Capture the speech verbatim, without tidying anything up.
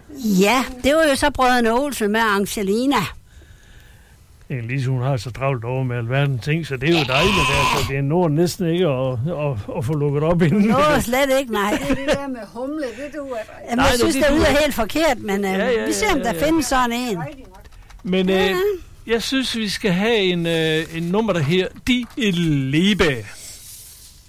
Ja, det var jo så brødrene Olsen med Angelina. Lise, hun har så travlt over med alverden ting, så det er jo dejligt, altså. Det er nord næsten ikke at, at, at få lukket op inden. Nå, slet ikke, nej. Det er det der med humle, det du er. Jamen, nej, jeg synes, det, det er helt forkert, men øh, ja, ja, ja, vi ser, om der ja, ja. findes sådan en. Men øh, jeg synes, vi skal have en, øh, en nummer, der her, Die Liebe.